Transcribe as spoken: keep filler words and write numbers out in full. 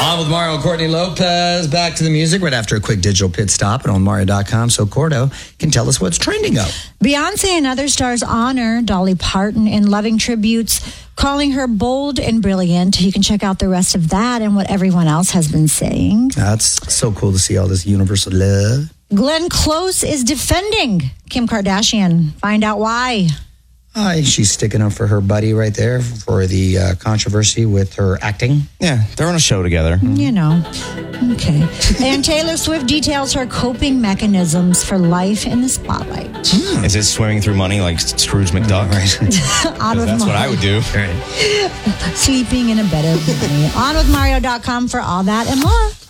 On with Mario and Courtney Lopez. Back to the music right after a quick digital pit stop at on mario dot com so Cordo can tell us what's trending up. Beyonce and other stars honor Dolly Parton in loving tributes, calling her bold and brilliant. You can check out the rest of that and what everyone else has been saying. That's so cool to see all this universal love. Glenn Close is defending Kim Kardashian. Find out why. Uh, she's sticking up for her buddy right there for the uh, controversy with her acting. Yeah, they're on a show together. You know. Okay. And Taylor Swift details her coping mechanisms for life in the spotlight. Mm. Is it swimming through money like Scrooge McDuck? Right. On with That's Mario. what I would do. Right. Sleeping in a bed of money. On with mario dot com for all that and more.